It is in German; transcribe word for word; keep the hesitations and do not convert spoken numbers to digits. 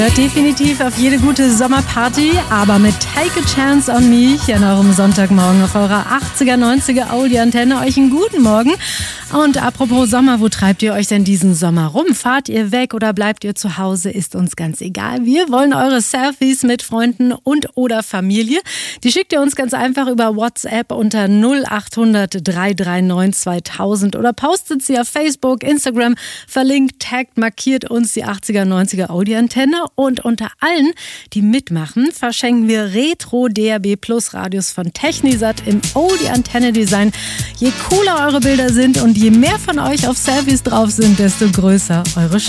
Hört definitiv auf jede gute Sommerparty, aber mit Take a Chance on Me hier an eurem Sonntagmorgen auf eurer achtziger, neunziger Audi-Antenne. Euch einen guten Morgen. Und apropos Sommer, wo treibt ihr euch denn diesen Sommer rum? Fahrt ihr weg oder bleibt ihr zu Hause? Ist uns ganz egal. Wir wollen eure Selfies mit Freunden und oder Familie. Die schickt ihr uns ganz einfach über WhatsApp unter null acht hundert, drei drei neun, zweitausend oder postet sie auf Facebook, Instagram, verlinkt, taggt, markiert uns die achtziger, neunziger Audi-Antenne. Und unter allen, die mitmachen, verschenken wir Retro-D A B Plus Radios von Technisat im Audi-Antenne-Design. Je cooler eure Bilder sind und je mehr von euch auf Selfies drauf sind, desto größer eure Chance.